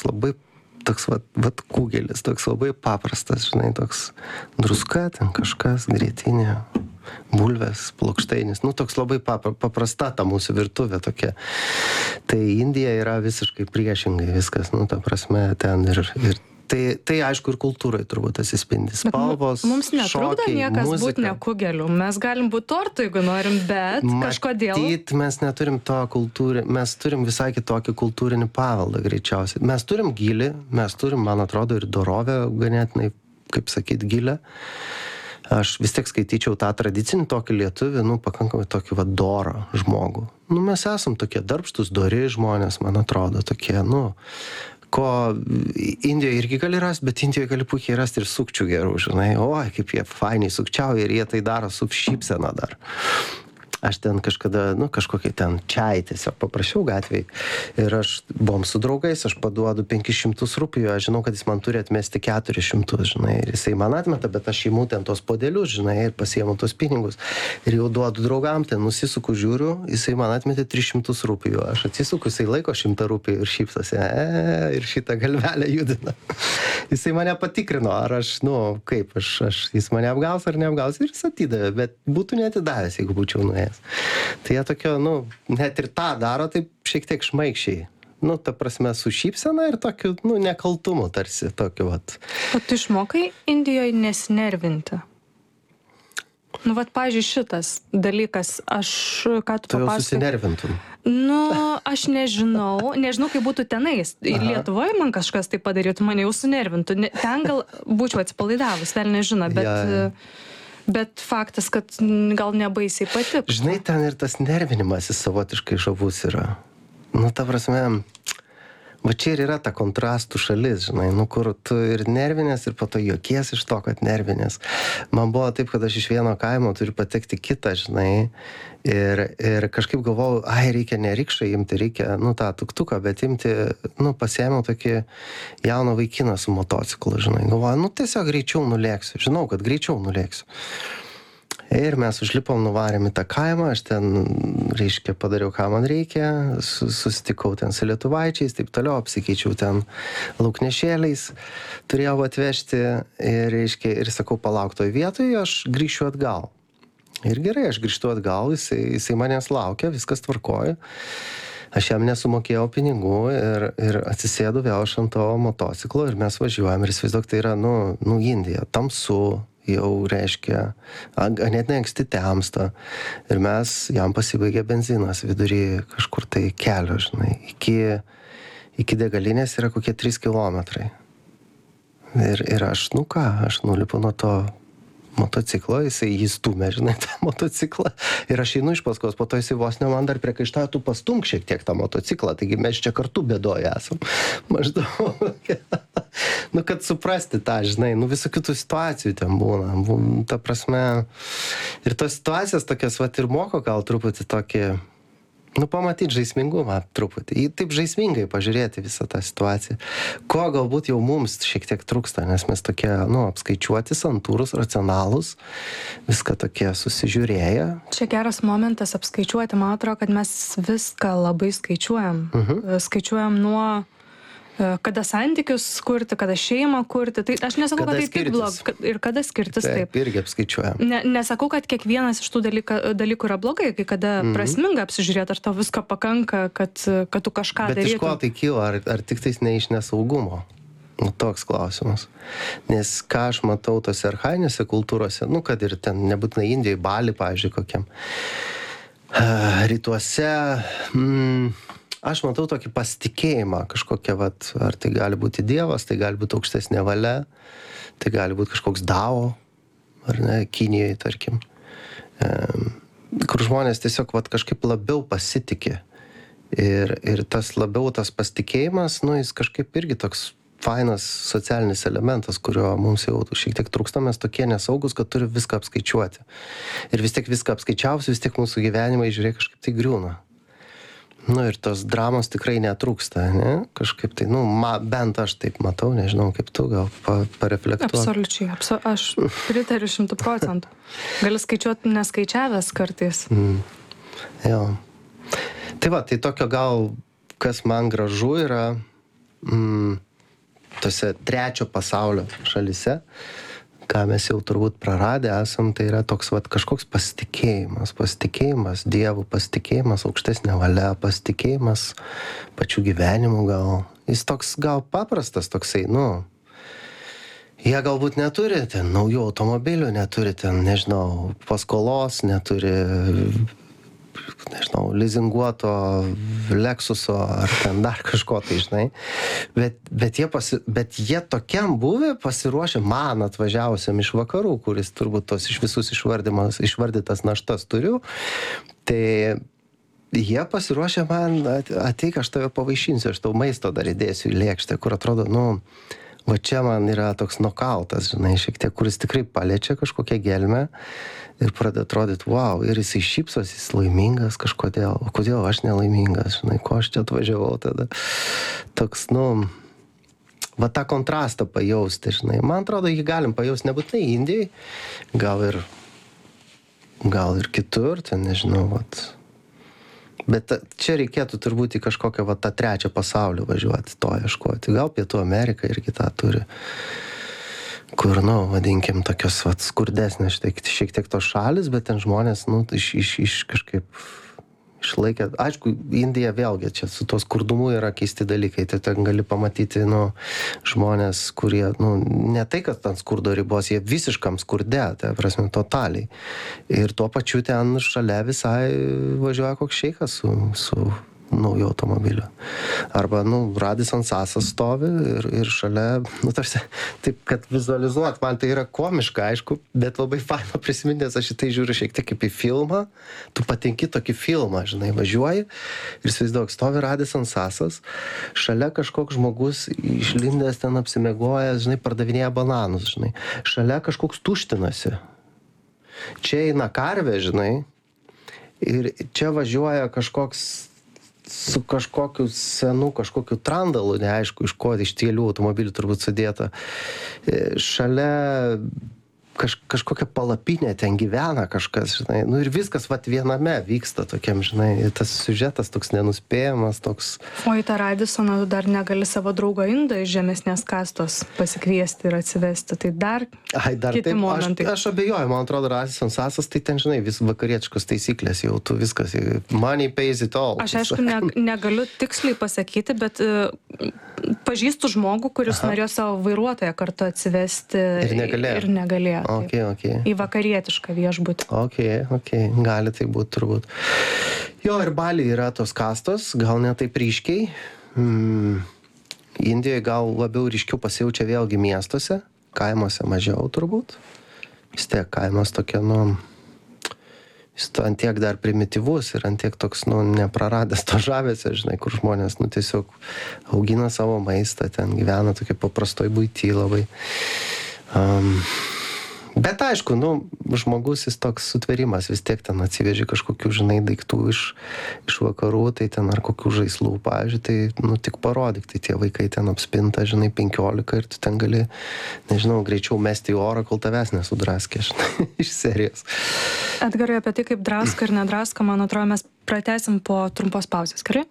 labai toks vat kugelis, toks labai paprastas, žinai, toks druska, ten kažkas, grietinė, bulvės, plokštainis, nu toks labai paprasta ta mūsų virtuvė tokia. Tai Indija yra visiškai priešingai viskas, nu ta prasme ten ir tai aišku ir kultūrai turbūt atsispindi. Spalvos, mums netrukdo šokiai, niekas muzika. būti ne kugeliu. Mes galim būti tortu, jeigu norim, bet kažkodėl... Matyt, mes neturim to mes turim visai kitokį kultūrinį paveldą greičiausiai. Mes turim gilį, mes turim, man atrodo, ir dorovę ganėtinai, kaip sakyt, gilę. Aš vis tiek skaityčiau tą tradicinį tokį lietuvį, nu, pakankamai tokį dorą žmogų. Nu, mes esam tokie darbštus, dori žmonės, man atrodo, tokie, nu, ko Indijoje irgi gali rasti, bet Indijoje gali puikiai rasti ir sukčių gerų, žinai, oi, kaip jie fainiai sukčiauja ir jie tai daro su šypsena dar. Aš ten kažkada, nu, kažkokiai ten čiai tiesiog paprašiau gatvėj. Ir buvom su draugais, aš paduodu 500 rupijų, aš žinau, kad jis man turi atmesti 400, žinai. Ir jisai man atmeta, bet aš imu ten tos podelius, žinai, ir pasiemu tos pinigus. Ir jau duodu draugam, ten nusisuku, žiūriu, jisai man atmetė 300 rupijų. Aš atsisuku, jisai laiko 100 rupijų ir šypsosi, ir šitą galvelę judina. Jisai mane patikrino, ar aš, nu, kaip, jis mane apgaus ar neapgaus, ir jis atidavė, bet būtų neatidavęs, jeigu būčiau nuėjęs. Tai jie tokio, nu, net ir tą daro taip šiek tiek šmaikščiai. Nu, ta prasme, su šypsena ir tokiu, nu, nekaltumu tarsi, tokiu, vat. O tu išmokai Indijoje nesinervinti? Nu, vat, pavyzdžiui, šitas dalykas, ką tu jau papasakai? susinervintum. Nu, aš nežinau, kaip būtų tenais. Lietuvoje man kažkas tai padarytų, mane jau sunervintų. Ten gal būčiau atsipalaidavus, vėl nežino, bet faktas, kad gal nebaisiai patiktų. Žinai, ten ir tas nervinimasis savotiškai žavus yra. Nu, ta prasme, va čia ir yra ta kontrastų šalis, žinai, nu, kur tu ir nervinės, ir po to juokies iš to, kad nervinės. Man buvo taip, kad aš iš vieno kaimo turiu patekti kitą, žinai, ir kažkaip galvojau, reikia ne rikšą imti, reikia, nu, tą tuktuką, bet imti, nu, pasiėmiau tokį jauną vaikiną su motociklu, žinai, galvoju, nu, tiesiog greičiau nulėksiu, žinau, kad greičiau nulėksiu. Ir mes užlipom, nuvarėm į tą kaimą, aš ten, reiškia, padariau, ką man reikia, susitikau ten su lietuvaičiais, taip toliau, apsikeičiau ten lauknešėliais, turėjau atvežti ir, reiškia, ir sakau, palauk toj vietoje, aš grįšiu atgal. Ir gerai, aš grįžtu atgal, jisai manęs laukia, viskas tvarkoja. Aš jam nesumokėjau pinigų ir atsisėdu vėl aš ant to motociklo ir mes važiuojam ir įsivaizduok, tai yra, nu, Indija, tamsu, jau reiškia, ganėtinai anksti temsta ir jam pasibaigė benzinas vidury kažkur tai kelio, žinai, iki degalinės yra kokie 3 kilometrai. Ir aš, nu ką, aš nulipu nuo to motociklo, jisai jį stumia, žinai, tą motociklą. Ir aš einu iš paskos, po to jisai vos ne man dar priekaištauja, tu pastumk šiek tiek tą motociklą, taigi mes čia kartu bėdoje esam. Maždaug. Nu, kad suprasti tą, žinai, nu, visokių tų situacijų ten būna. Ta prasme, ir tos situacijas tokias, vat, ir moko gal truputį tokį, nu, pamatyti žaismingumą truputį. Taip žaismingai pažiūrėti visą tą situaciją. Ko galbūt jau mums šiek tiek trūksta, nes mes tokie, nu, apskaičiuoti, santūrus, racionalūs, viską tokie susižiūrėję. Čia geras momentas apskaičiuoti. Man atrodo, kad mes viską labai skaičiuojam. Skaičiuojam nuo kada santykius kurti, kada šeimą kurti. Tai aš nesakau, kad tai tik blogai. Ir kada skirtis, taip. Irgi apskaičiuojam. Nesakau, kad kiekvienas iš tų dalykų yra blogai, kai kada prasminga apsižiūrėti, ar tau visko pakanka, kad tu kažką darytum. Bet iš ko tai kyla? Ar tik tais ne iš nesaugumo? Nu, toks klausimas. Nes ką aš matau tose archainėse kultūrose, nu, kad ir ten nebūtinai Indijoje, Bali, pavyzdžiui, kokiam rytuose, aš matau tokį pasitikėjimą kažkokią, vat, ar tai gali būti Dievas, tai gali būti aukštesnė valia, tai gali būti kažkoks Dao, ar ne, Kinijoje, tarkim, kur žmonės tiesiog vat, kažkaip labiau pasitikė. Ir tas pasitikėjimas, nu, jis kažkaip irgi toks fainas socialinis elementas, kurio mums jau šiek tiek trūksta, mes tokie nesaugus, kad turi viską apskaičiuoti. Ir vis tiek viską apskaičiavus, vis tiek mūsų gyvenimai, žiūrėk, kažkaip tai griūna. Nu ir tos dramos tikrai netrūksta, ne? Kažkaip tai, nu, bent aš taip matau, nežinau, kaip tu, gal pareflektuok. Absoliučiai, aš pritariu 100%. Gali skaičiuoti neskaičiavęs kartais. Jo. Tai va, tai tokio gal, kas man gražu yra, tose trečio pasaulio šalyse, ką mes jau turbūt praradę esam, tai yra toks kažkoks pasitikėjimas Dievu, pasitikėjimas aukštesnė valia, pasitikėjimas pačių gyvenimų gal. Jis toks gal paprastas toksai, jie galbūt neturi ten naujų automobilių, neturi ten, nežinau, paskolos, neturi, nežinau, lizinguoto Lexuso ar ten dar kažko tai, žinai. Bet jie tokiam buvę pasiruošę man atvažiavusiam iš vakarų, kuris turbūt tos iš visus išvardytas naštas turiu, tai jie pasiruošę man, ateik, aš tave pavaišinsiu, aš tau maisto dar įdėsiu į lėkštę, kur atrodo, va čia man yra toks nokautas, žinai, šiek tiek, kuris tikrai paliečia kažkokią gelmę ir pradeda atrodyti, wow, ir jisai šypsos, jis laimingas kažkodėl, o kodėl aš nelaimingas, žinai, ko aš čia atvažiavau tada. Toks, va tą kontrastą pajausti, žinai. Man atrodo, jį galim pajausti nebūtinai Indijai, gal ir kitur, ten nežinau, Bet čia reikėtų turbūt į kažkokią tą trečią pasaulį važiuoti, to ieškoti. Gal Pietų Amerika irgi tą turi, kur, vadinkim, tokios skurdesnės šiek tiek tos šalis, bet ten žmonės, iš kažkaip išlaikė. Aišku, Indija vėlgi čia su to skurdumu yra keisti dalykai. Tai ten gali pamatyti, žmonės, kurie, ne tai, kad ant skurdo ribos, jie visiškam skurde, tai prasme, totaliai. Ir tuo pačiu ten šalia visai važiuoja koks šeikas su nauju automobiliu. Arba, Radisson Sasas stovi ir šalia, tarsi, taip, kad vizualizuot, man tai yra komiška, aišku, bet labai faina prisiminti, nes aš šitai žiūriu šiek tiek kaip į filmą, tu patenki tokį filmą, žinai, važiuoji ir įsivaizduok, stovi Radisson Sasas, šalia kažkoks žmogus išlindęs ten apsimegojęs, žinai, pardavinėja bananus, žinai, šalia kažkoks tuštinasi. Čia eina karvė, žinai, ir čia važiuoja kažkoks su kažkokiu senu, kažkokiu trandalu, neaišku, iš ko, iš tielių automobilių turbūt sudėta. Šalia kažkokia palapinė ten gyvena kažkas, žinai. Ir viskas viename vyksta tokiam, žinai. Tas siužetas toks nenuspėjamas, toks. O į tą Radissoną dar negali savo draugo Indo iš žemesnės kastos pasikviesti ir atsivesti. Tai dar kiti momentai. Aš abejoju, man atrodo, Radisson Sasas, tai ten, žinai, vis vakarietiškos taisyklės jau, tu viskas, money pays it all. Aš aišku, negaliu tiksliai pasakyti, bet pažįstu žmogų, kuris norėjo savo vairuotoją kartu atsivesti ir negalėjo. Okay. Į vakarietišką viešbutį. Okay. Gali tai būti turbūt. Jo, ir Bali yra tos kastos, gal ne taip ryškiai. Indijoje gal labiau ryškiau pasijaučia vėlgi miestuose, kaimuose mažiau turbūt. Vis tiek kaimas tokia, jis antiek dar primityvus ir antiek toks, nepraradęs to žavesio, žinai, kur žmonės, tiesiog augina savo maistą, ten gyvena tokia paprastoj buity labai. Bet aišku, žmogus jis toks sutverimas, vis tiek ten atsiveži kažkokių, žinai, daiktų iš vakarų, tai ten ar kokių žaislų, pavyzdžiui, tai tik parodyk, tai tie vaikai ten apspinta, žinai, 15 ir tu ten gali, nežinau, greičiau mesti į orą, kol tavęs nesudraskė, žinai, iš serijos. Edgarai, apie tai, kaip draska ir nedraska, man atrodo, mes pratęsim po trumpos pauzės, gerai?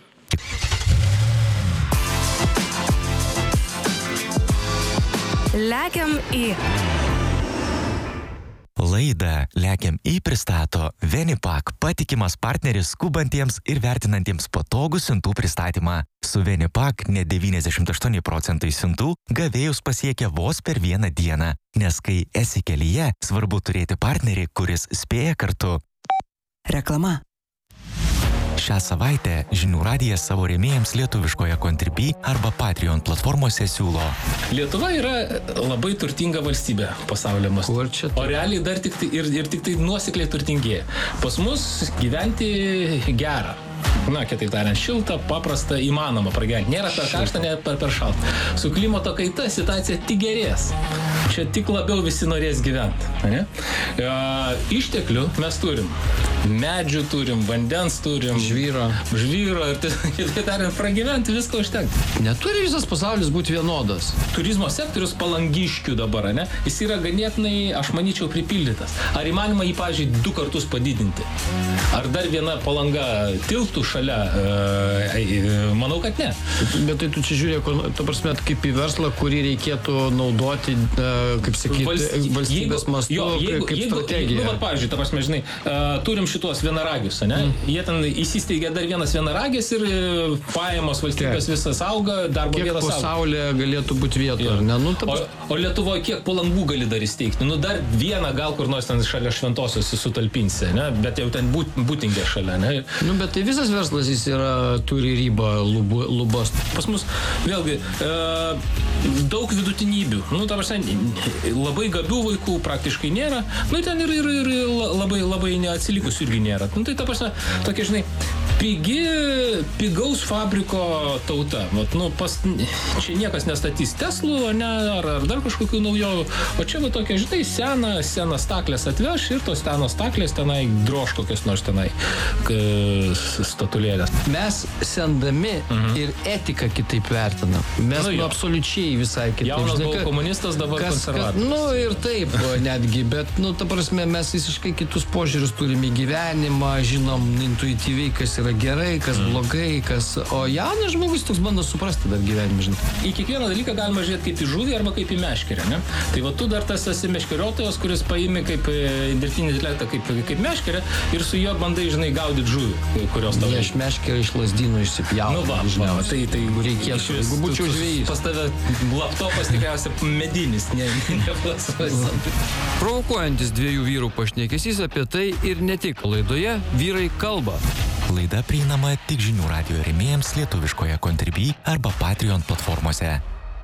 Lekiam į... Laidą Lekiam į pristato Venipak, patikimas partneris skubantiems ir vertinantiems patogų siuntų pristatymą. Su Venipak net 98% siuntų gavėjus pasiekia vos per vieną dieną, nes kai esi kelyje, svarbu turėti partnerį, kuris spėja kartu. Reklama. Šią savaitę Žinių radijas savo rėmėjams lietuviškoje Contribui arba Patreon platformose siūlo. Lietuva yra labai turtinga valstybė pasaulio mastu. O realiai dar tik tai nuosekliai turtingėja. Pas mus gyventi gera. Kitaip tariant, šilta, paprasta, įmanoma pragyventi. Nėra per karštą, nėra per šaltą. Su klimato kaita situacija tik gerės. Čia tik labiau visi norės gyventi. Išteklių mes turim. Medžių turim, vandens turim. Žvyro. Ir tai tariant, pragyventi viską užtenka. Neturi visas pasaulis būti vienodas. Turizmo sektorius Palangiškių dabar, ne? Jis yra ganėtinai, aš manyčiau, pripildytas. Ar įmanoma jį, pavyzdžiui, 2 kartus padidinti? Ar dar viena Palanga tilptų šalia? Manau, kad ne. Bet tai tu čia žiūrėk, ta prasme, kaip į verslą, kurį reikėtų naudoti, kaip sakyti, valstybės mastu, kaip strategija. Nu, pavyzdžiui, ta prasme, žinai, turim šitos vienaragius, ne? Jie ten įsisteigė dar vienas vienaragis ir pajamos valstybės visas auga, darbo vietas auga. Kiek pasaulyje galėtų būti vietų, ar ne? O Lietuvoje kiek Palangų gali dar įsteigti? Nu, dar vieną gal kur nors ten šalia Šventosios sutalpinsi, ne? Bet jau ten būtingė šalia, ne? Nu, bet tai visas verslas jis turi ribą, lubas. Pas mus, vėlgi, daug vidutinybių. Nu, ta prasme, labai gabių vaikų praktiškai nėra. Nu, ten ir labai neatsilikusių irgi nėra. Nu, tai ta prasme, tokia, žinai, pigaus fabriko tauta. Vat, nu, čia niekas nestatys Teslų, ne, ar dar kažkokių naujovių. O čia va tokia, žinai, senas staklės atveš ir tos senos staklės tenai droš kokios nors tenai statulėlės. Mes sendami ir etiką kitaip vertinam. Mes absoliučiai visai kitaip. Jaunas buvau komunistas, dabar konservatorius. Nu ir taip netgi, bet, nu, ta prasme, mes visiškai kitus požiūrius turime į gyvenimą, žinom intuityviai, kas yra gerai, kas blogai, o jaunas žmogus toks bando suprasti dar gyvenimą, žinai. Į kiekvieną dalyką galima žiūrėti kaip į žuvį arba kaip į meškerę, ne? Tai va tu dar tas esi meškeriotojas, kuris paimi kaip dirbtinį intelektą, kaip meškerę ir su juo bandai, žinai, gaudyti žuvį, kurios tavo. Aš meškerę iš lazdynų išsipjaunu. Nu va, tai reikėtų, jeigu būčiau žvejys. Pas tave laptopas tikriausiai medinis, ne plasmas. Provokuojantis 2 vyrų pašnekesys apie tai ir ne tik. Laidoje Vyrai kalba. Laida prieinama tik Žinių radijo rėmėjams lietuviškoje Contribui arba Patreon platformose.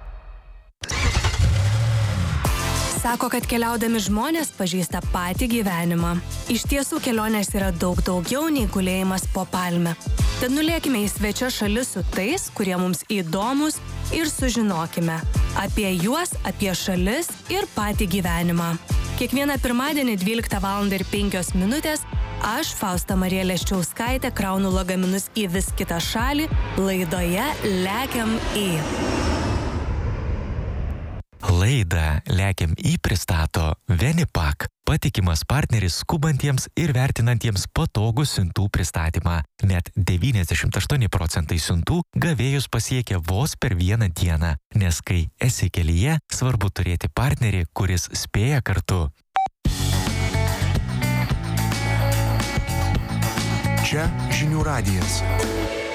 Sako, kad keliaudami žmonės pažįsta patį gyvenimą. Iš tiesų kelionės yra daug daugiau nei gulėjimas po palme. Tad nulėkime į svečias šalis su tais, kurie mums įdomus ir sužinokime apie juos, apie šalis ir patį gyvenimą. Kiekvieną pirmadienį 12:05 aš, Fausta Marija Leščiauskaitė, kraunu lagaminus į vis kitą šalį laidoje Lekiam į. Laidą Lekiam į pristato Venipak, patikimas partneris skubantiems ir vertinantiems patogų siuntų pristatymą. Net 98% siuntų gavėjus pasiekia vos per 1 dieną, nes kai esi kelyje, svarbu turėti partnerį, kuris spėja kartu. Čia Žinių radijas.